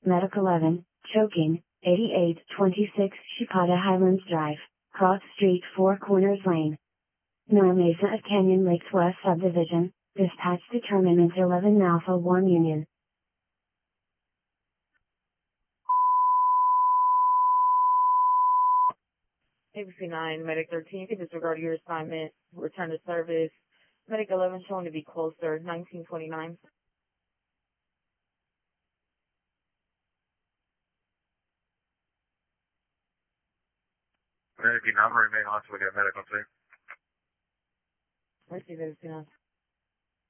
Medic 11, choking, 8826 Chipada Highlands Drive, Cross Street 4 Corners Lane. North Mesa of Canyon Lakes West Subdivision, dispatch determinant 11 Alpha 1 Union. ABC 9, Medic 13, can disregard your assignment, return to service. Medic 11 showing to be closer, 1929. Medic 9, remain on to get medical, please. Receive ABC 9.